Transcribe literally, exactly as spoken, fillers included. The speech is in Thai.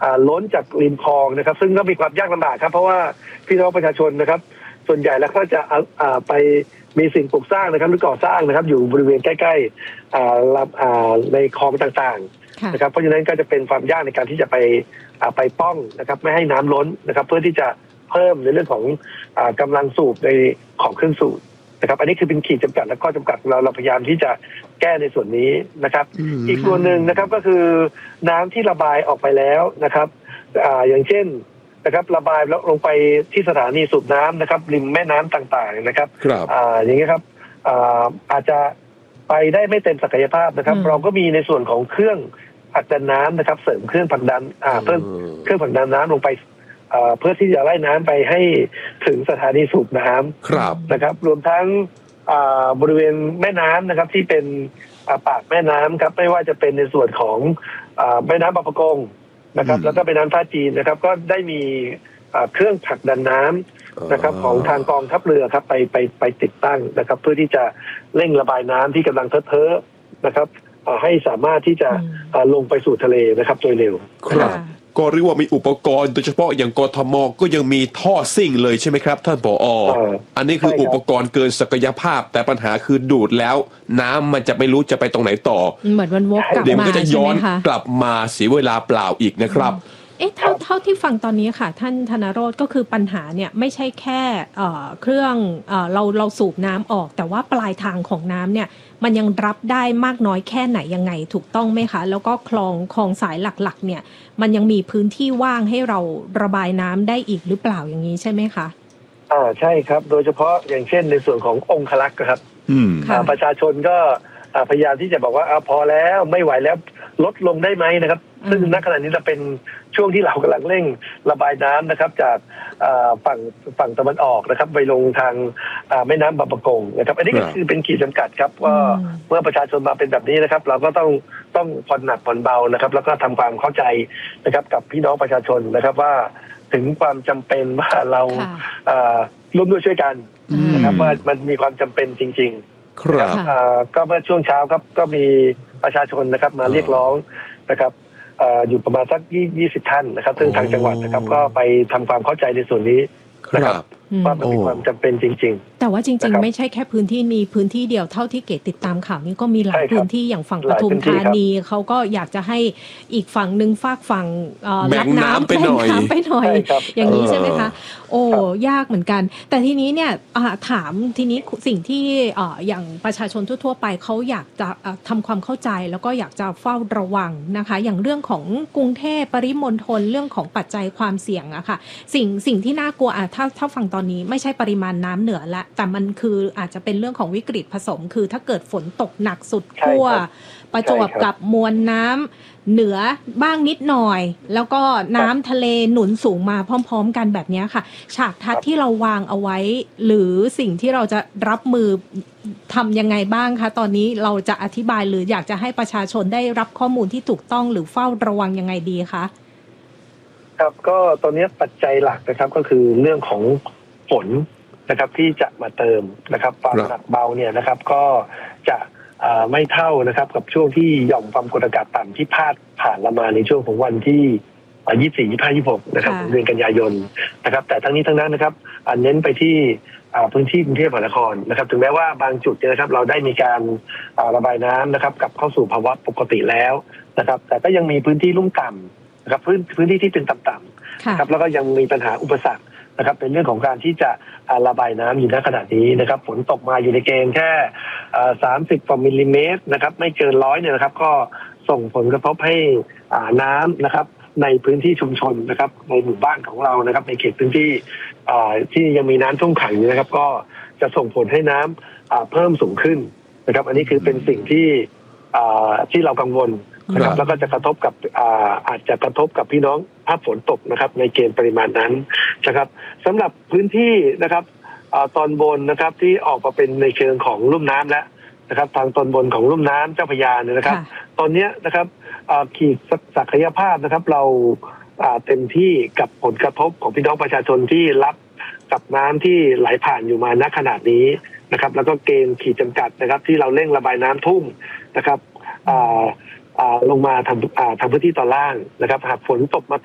ล้นจากริมคลองนะครับซึ่งก็มีความยากลำบากครับเพราะว่าพี่น้องประชาชนนะครับส่วนใหญ่แล้วก็จะไปมีสิ่งปลูกสร้างนะครับหรือก่อสร้างนะครับอยู่บริเวณใกล้ๆในคลองต่างๆนะครับเพราะฉะนั้นก็จะเป็นความยากในการที่จะไปไปป้องนะครับไม่ให้น้ำล้นนะครับเพื่อที่จะเพิ่มในเรื่องของกำลังสูบในของเครื่องสูบนะครับอันนี้คือเป็นขีดจำกัดและข้อจำกัดเราเราพยายามที่จะแก้ในส่วนนี้นะครับอีกส่วนหนึ่งนะครับก็คือน้ำที่ระบายออกไปแล้วนะครับอย่างเช่นนะครับระบายแล้วลงไปที่สถานีสูบน้ำนะครับริมแม่น้ำต่างๆนะครับอย่างนี้ครับอาจจะไปได้ไม่เต็มศักยภาพนะครับเราก็มีในส่วนของเครื่องผลักดันน้ำนะครับเสริมเครื่องผลักดันเพิ่มเครื่องผลักดันน้ำลงไปเพื่อที่จะไล่น้ำไปให้ถึงสถานีสูบน้ำนะครับรวมทั้งบริเวณแม่น้ำนะครับที่เป็นปากแม่น้ำครับไม่ว่าจะเป็นในส่วนของแม่น้ำบางปะกงนะครับแล้วก็แม่น้ำท่าจีนนะครับก็ได้มีเครื่องผลักดันน้ำนะครับของทางกองทัพเรือครับไปไปไปติดตั้งนะครับเพื่อที่จะเร่งระบายน้ำที่กำลังเท้อๆนะครับให้สามารถที่จะลงไปสู่ทะเลนะครับโดยเร็วครับก็เรียกว่ามีอุปกรณ์โดยเฉพาะอย่างกทมก็ยังมีท่อซิ่งเลยใช่ไหมครับท่านผอ.อันนี้คืออุปกรณ์เกินศักยภาพแต่ปัญหาคือดูดแล้วน้ำมันจะไม่รู้จะไปตรงไหนต่อเหมือนมันวกกลับมาเดี๋ยวมันก็จะย้อนกลับมาเสียเวลาเปล่าอีกนะครับเอ๊ะเท่าเท่าที่ฟังตอนนี้ค่ะท่านธนโรจน์ก็คือปัญหาเนี่ยไม่ใช่แค่เอ่อเครื่องเอ่อเราเราสูบน้ำออกแต่ว่าปลายทางของน้ำเนี่ยมันยังรับได้มากน้อยแค่ไหนยังไงถูกต้องไหมคะแล้วก็คลองคลองสายหลักๆเนี่ยมันยังมีพื้นที่ว่างให้เราระบายน้ำได้อีกหรือเปล่าอย่างนี้ใช่ไหมคะอ่าใช่ครับโดยเฉพาะอย่างเช่นในส่วนขององครักษ์ครับอืมประชาชนก็พยายามที่จะบอกว่าพอแล้วไม่ไหวแล้วลดลงได้ไหมนะครับซึ่งณขณะนี้เราเป็นช่วงที่เรากำลังเร่งระบายน้ำนะครับจากฝั่งฝั่งตะวันออกนะครับไปลงทางแม่น้ำบางปะกงนะครับอันนี้ก็คือเป็นขีดจำกัดครับว่าเมื่อประชาชนมาเป็นแบบนี้นะครับเราก็ต้องต้องผ่อนหนักผ่อนเบานะครับแล้วก็ทำความเข้าใจนะครับกับพี่น้องประชาชนนะครับว่าถึงความจำเป็นว่าเราร่วมด้วยช่วยกันนะครับว่ามันมีความจำเป็นจริงๆครับก็เมื่อช่วงเช้าครับก็มีประชาชนนะครับมาเรียกร้องนะครับอยู่ประมาณสักยี่สิบท่านนะครับซึ่งทางจังหวัดนะครับก็ไปทำความเข้าใจในส่วนนี้นะครับว่ามันมีความจำเป็นจริงๆแต่ว่าจริงๆไม่ใช่แค่พื้นที่นี้พื้นที่เดียวเท่าที่เกตติดตามข่าวนี้ก็มีหลายพื้นที่อย่างฝั่งปทุมธานีเขาก็อยากจะให้อีกฝั่งหนึ่งฝากฝั่งรับน้ำไปหน่อยไปหน่อยอย่างนี้ใช่ไหมคะโอ้ยากเหมือนกันแต่ทีนี้เนี่ยถามทีนี้สิ่งที่อย่างประชาชนทั่วๆไปเขาอยากจะทำความเข้าใจแล้วก็อยากจะเฝ้าระวังนะคะอย่างเรื่องของกรุงเทพปริมณฑลเรื่องของปัจจัยความเสี่ยงอะค่ะสิ่งสิ่งที่น่ากลัวถ้าถ้าฟังตอนนี้ไม่ใช่ปริมาณน้ำเหนือละแต่มันคืออาจจะเป็นเรื่องของวิกฤตผสมคือถ้าเกิดฝนตกหนักสุดขั้วประจวบกับมวลน้ำเหนือบ้างนิดหน่อยแล้วก็น้ำทะเลหนุนสูงมาพร้อมๆกันแบบนี้ค่ะฉากทัศน์ที่เราวางเอาไว้หรือสิ่งที่เราจะรับมือทำยังไงบ้างคะตอนนี้เราจะอธิบายหรืออยากจะให้ประชาชนได้รับข้อมูลที่ถูกต้องหรือเฝ้าระวังยังไงดีคะครับก็ตอนนี้ปัจจัยหลักนะครับก็คือเรื่องของฝนนะครับที่จะมาเติมนะครับความหนักเบาเนี่ยนะครับก็จะไม่เท่านะครับกับช่วงที่หย่อมความกดอากาศต่ำที่พาดผ่านละมาในช่วงของวันที่ยี่สิบสี่ ยี่สิบห้า ยี่สิบหกนะครับเดือนกันยายนนะครับแต่ทั้งนี้ทั้งนั้นนะครับเน้นไปที่พื้นที่กรุงเทพมหานครนะครับถึงแม้ว่าบางจุดนะครับเราได้มีการระบายน้ำนะครับกลับเข้าสู่ภาวะปกติแล้วนะครับแต่ก็ยังมีพื้นที่ลุ่มต่ำนะครับพื้นพื้นที่ที่เป็นต่ำๆนะครับแล้วก็ยังมีปัญหาอุปสรรคนะครับเป็นเรื่องของการที่จะระบายน้ำอยู่ณขณะนี้นะครับฝนตกมาอยู่ในเกณฑ์แค่สามสิบกว่ามิลลิเมตรนะครับไม่เกินร้อยเนี่ยนะครับก็ส่งผลกระทบให้น้ำนะครับในพื้นที่ชุมชนนะครับในหมู่บ้านของเรานะครับในเขตพื้นที่ที่ยังมีน้ำท่วมขังอยู่นะครับก็จะส่งผลให้น้ำเพิ่มสูงขึ้นนะครับอันนี้คือเป็นสิ่งที่ที่เรากังวลนะครับแล้วก็จะกระทบกับอาจจะกระทบกับพี่น้องถ้าฝนตกนะครับในเกณฑ์ปริมาณนั้นนะครับสำหรับพื้นที่นะครับตอนบนนะครับที่ออกมาเป็นในเชิงของลุ่มน้ำแล้วนะครับทางตอนบนของลุ่มน้ำเจ้าพระยาเนี่ยนะครับตอนนี้นะครับขีดศักยภาพนะครับเราเต็มที่กับผลกระทบของพี่น้องประชาชนที่รับกับน้ำที่ไหลผ่านอยู่มาณขนาดนี้นะครับแล้วก็เกณฑ์ขีดจำกัดนะครับที่เราเร่งระบายน้ำทุ่งนะครับลงมาทางทางพื้นที่ตอนล่างนะครับหากฝนตกมา